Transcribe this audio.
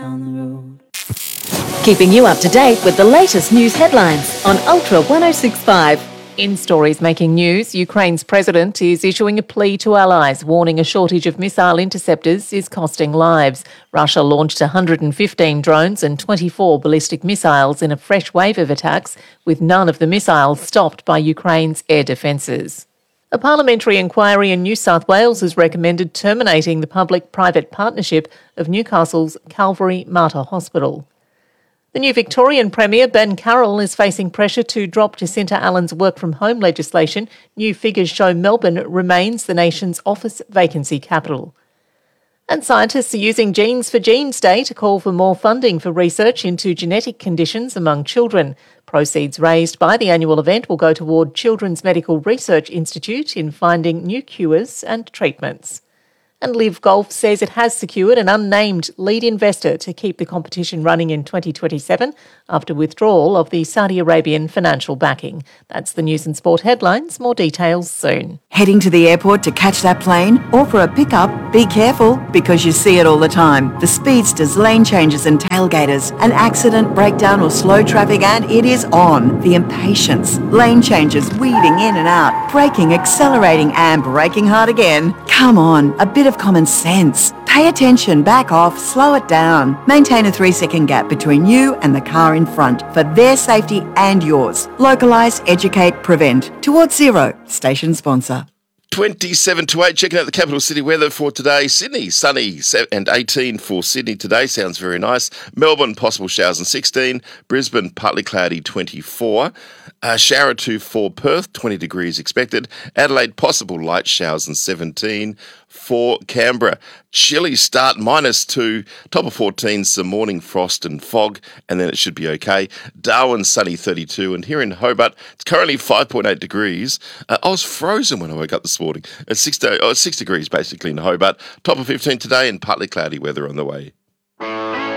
down the road. Keeping you up to date with the latest news headlines on Ultra 1065. In stories making news, Ukraine's president is issuing a plea to allies, warning a shortage of missile interceptors is costing lives. Russia launched 115 drones and 24 ballistic missiles in a fresh wave of attacks, with none of the missiles stopped by Ukraine's air defences. A parliamentary inquiry in New South Wales has recommended terminating the public-private partnership of Newcastle's Calvary Mater Hospital. The new Victorian Premier, Ben Carroll, is facing pressure to drop Jacinta Allen's work-from-home legislation. New figures show Melbourne remains the nation's office vacancy capital. And scientists are using Genes for Genes Day to call for more funding for research into genetic conditions among children. Proceeds raised by the annual event will go toward Children's Medical Research Institute in finding new cures and treatments. And Liv Golf says it has secured an unnamed lead investor to keep the competition running in 2027 after withdrawal of the Saudi Arabian financial backing. That's the news and sport headlines. More details soon. Heading to the airport to catch that plane or for a pickup? Be careful, because you see it all the time. The speedsters, lane changes and tailgaters. An accident, breakdown or slow traffic and it is on. The impatience, lane changes, weaving in and out, braking, accelerating and braking hard again. Come on, a bit of common sense. Pay attention, back off, slow it down. Maintain a 3-second gap between you and the car in front for their safety and yours. Localise, educate, prevent. Towards Zero, station sponsor. 27 to 8, checking out the capital city weather for today. Sydney, sunny and 18 for Sydney today. Sounds very nice. Melbourne, possible showers and 16. Brisbane, partly cloudy, 24. Shower 2 for Perth, 20 degrees expected. Adelaide, possible light showers and 17. For Canberra, chilly start, -2, top of 14, some morning frost and fog, and then it should be okay. Darwin, sunny, 32, and here in Hobart, it's currently 5.8 degrees. I was frozen when I woke up this morning. It's 6 degrees basically in Hobart, top of 15 today, and partly cloudy weather on the way.